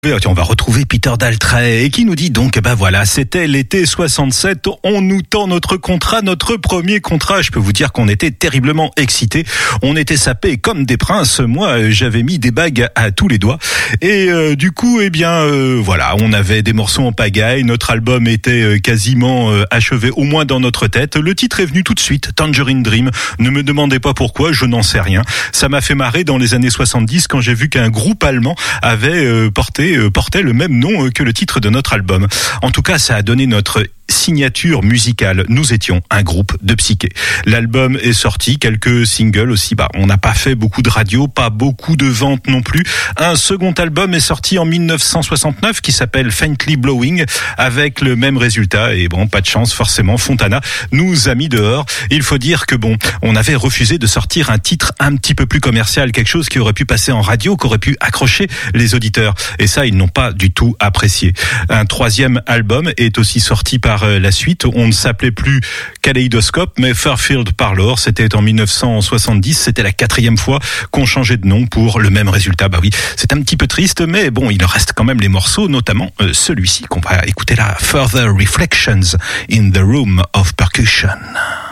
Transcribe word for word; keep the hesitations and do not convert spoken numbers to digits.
On va retrouver Peter Daltrey et qui nous dit donc, bah voilà, c'était l'été soixante-sept, on nous tend notre contrat, notre premier contrat. Je peux vous dire qu'on était terriblement excités, on était sapés comme des princes. Moi, j'avais mis des bagues à tous les doigts et euh, du coup, eh bien, euh, voilà, on avait des morceaux en pagaille, notre album était euh, quasiment euh, achevé, au moins dans notre tête. Le titre est venu tout de suite, Tangerine Dream. Ne me demandez pas pourquoi, je n'en sais rien. Ça m'a fait marrer dans les années soixante-dix quand j'ai vu qu'un groupe allemand avait euh, porté portait le même nom que le titre de notre album. En tout cas, ça a donné notre signature musicale. Nous étions un groupe de psyché. L'album est sorti, quelques singles aussi. Bah, on n'a pas fait beaucoup de radio, pas beaucoup de ventes non plus. Un second album est sorti en dix-neuf cent soixante-neuf qui s'appelle Faintly Blowing, avec le même résultat. Et bon, pas de chance, forcément, Fontana nous a mis dehors. Il faut dire que bon, on avait refusé de sortir un titre un petit peu plus commercial, quelque chose qui aurait pu passer en radio, qui aurait pu accrocher les auditeurs. Et ça, ils n'ont pas du tout apprécié. Un troisième album est aussi sorti par la suite. On ne s'appelait plus Kaleidoscope, mais Fairfield Parlour. C'était en dix-neuf cent soixante-dix. C'était la quatrième fois qu'on changeait de nom pour le même résultat. Bah oui, c'est un petit peu triste, mais bon, il reste quand même les morceaux, notamment euh, celui-ci qu'on va écouter là, Further Reflections in the Room of Percussion.